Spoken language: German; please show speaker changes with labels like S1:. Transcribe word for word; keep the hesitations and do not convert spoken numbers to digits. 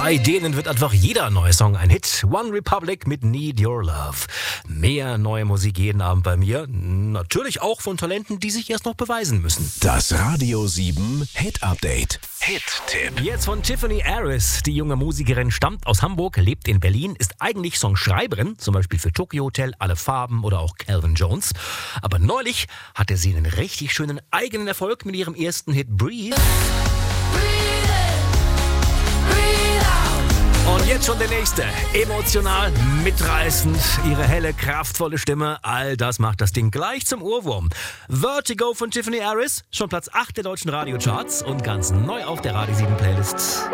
S1: Bei denen wird einfach jeder neue Song ein Hit. One Republic mit Need Your Love. Mehr neue Musik jeden Abend bei mir. Natürlich auch von Talenten, die sich erst noch beweisen müssen.
S2: Das Radio sieben Hit Update. Hit-Tipp.
S1: Jetzt von Tiffany Harris. Die junge Musikerin stammt aus Hamburg, lebt in Berlin, ist eigentlich Songschreiberin, zum Beispiel für Tokyo Hotel, Alle Farben oder auch Calvin Jones. Aber neulich hatte sie einen richtig schönen eigenen Erfolg mit ihrem ersten Hit Breathe. Und jetzt schon der nächste. Emotional, mitreißend, ihre helle, kraftvolle Stimme, all das macht das Ding gleich zum Ohrwurm. Vertigo von Tiffany Harris, schon Platz acht der deutschen Radiocharts und ganz neu auf der Radio sieben Playlist.